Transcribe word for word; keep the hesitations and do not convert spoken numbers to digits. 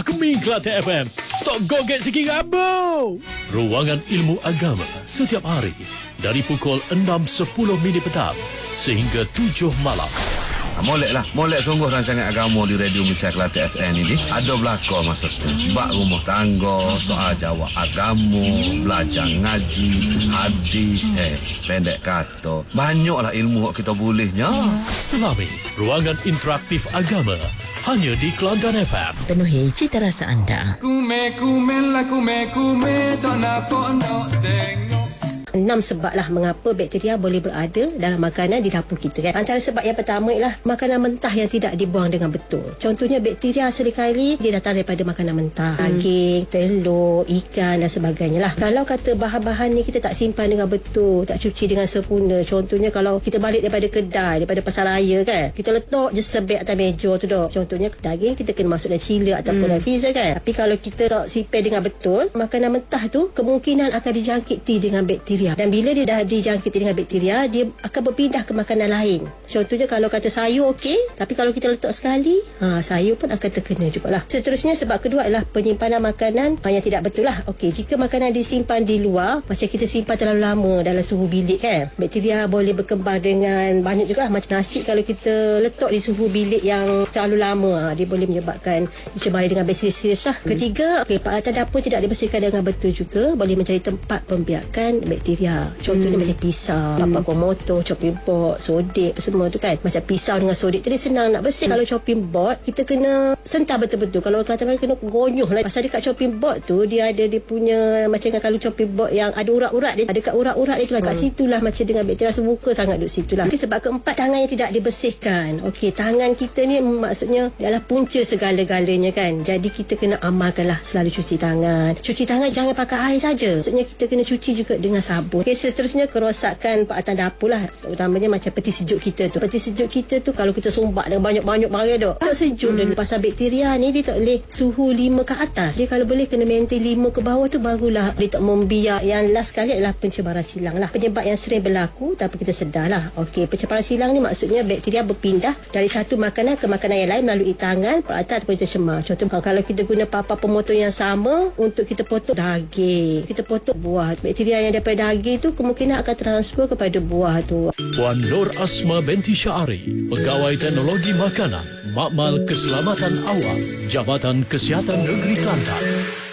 Wah, kami Kelantan F M. Tok goget sikit abo. Ruangan Ilmu Agama setiap hari dari pukul enam sepuluh minit petang sehingga tujuh malam. Molek lah, molek sungguh rancangan agama di Radio Misia Kelantan F M ini. Ada belakang masa tu. Bak rumah tangga, soal jawab agama, belajar ngaji, hadis, eh, pendek kata. Banyaklah ilmu yang kita bolehnya. Selami ruangan interaktif agama hanya di Kelantan F M. Penuhi cita rasa anda. Kume kume la kume kume tak nampak nak tengok. Enam sebab lah mengapa bakteria boleh berada dalam makanan di dapur kita kan. Antara sebab yang pertama ialah makanan mentah yang tidak dibuang dengan betul. Contohnya bakteria seringkali dia datang daripada makanan mentah, hmm. daging, telur, ikan dan sebagainya lah. Kalau kata bahan-bahan ni kita tak simpan dengan betul, tak cuci dengan sempurna. Contohnya kalau kita balik daripada kedai, daripada pasar raya kan, kita letak je sebeg atas meja tu dah. Contohnya daging kita kena masuk dalam chiller ataupun dalam hmm. freezer kan. Tapi kalau kita tak simpan dengan betul, makanan mentah tu kemungkinan akan dijangkiti dengan bakteria. Dan bila dia dah dijangkiti dengan bakteria, dia akan berpindah ke makanan lain. Contohnya kalau kata sayur okey, tapi kalau kita letak sekali, ha, sayur pun akan terkena jugalah. Seterusnya sebab kedua adalah penyimpanan makanan yang tidak betul lah. Okey, jika makanan disimpan di luar, macam kita simpan terlalu lama dalam suhu bilik kan, bakteria boleh berkembang dengan banyak juga. Macam nasi kalau kita letak di suhu bilik yang terlalu lama, ha, dia boleh menyebabkan dicemari dengan bacillus lah. Ketiga, okay, peralatan dapur tidak dibersihkan dengan betul juga, boleh menjadi tempat pembiakan bakteria. Contohnya hmm. macam pisau, hmm. papan motong, chopping board, sodik semua tu kan. Macam pisau dengan sodik tu dia senang nak bersih. Hmm. Kalau chopping board kita kena sentar betul-betul. Kalau Kelantan kena gonyuh lah. Pasal dekat chopping board tu dia ada dia punya macam kalau chopping board yang ada urat-urat dia, ada kat urat-urat dia tu lah. Hmm. Kat situ lah macam dengan bakteria semuka sangat duduk situ lah. Okay, sebab keempat, tangan yang tidak dibersihkan. Okey, tangan kita ni maksudnya adalah punca segala-galanya kan. Jadi kita kena amalkanlah selalu cuci tangan. Cuci tangan jangan pakai air saja. Maksudnya kita kena cuci juga dengan sabun. Okay, seterusnya kerosakan peralatan dapur lah. Utamanya macam peti sejuk kita tu. Peti sejuk kita tu kalau kita sumbat dengan banyak-banyak barang dok, tak sejuk hmm. dulu. Pasal bakteria ni dia tak boleh suhu lima ke atas. Dia kalau boleh kena maintain lima ke bawah tu barulah dia tak membiak. Yang last sekali adalah pencemaran silang lah. Penyebab yang sering berlaku tapi kita sedar lah. Okey, pencemaran silang ni maksudnya bakteria berpindah dari satu makanan ke makanan yang lain melalui tangan, peralatan ataupun tercemar. Contoh kalau kita guna papan pemotong yang sama untuk kita potong daging, kita potong buah, bakteria yang daripada daging tu kemungkinan akan transfer kepada buah tu. Puan Nur Asma binti Syari, Pegawai Teknologi Makanan, Makmal Keselamatan Awam, Jabatan Kesihatan Negeri Kelantan.